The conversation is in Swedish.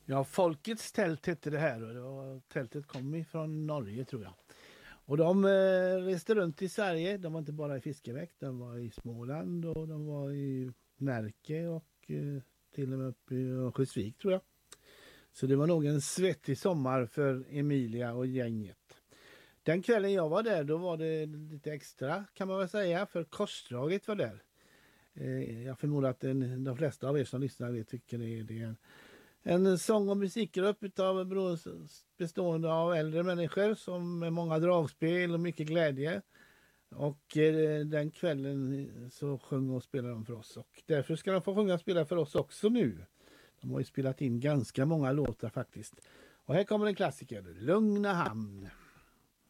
Ja, Folkets tält hette det här och tältet kom ifrån Norge tror jag. Och de reste runt i Sverige, de var inte bara i Fiskebäck, de var i Småland och de var i Närke och till och med uppe i Örnsköldsvik tror jag. Så det var nog en svettig sommar för Emilia och gänget. Den kvällen jag var där, då var det lite extra kan man väl säga, för Korsdraget var där. Jag förmodar att de flesta av er som lyssnar tycker det är en sång- och musikgrupp bestående av äldre människor som med många dragspel och mycket glädje. Och den kvällen så sjöng och spelade de för oss. Och därför ska de få sjunga och spela för oss också nu. De har ju spelat in ganska många låtar faktiskt. Och här kommer en klassiker, Lugna hamn.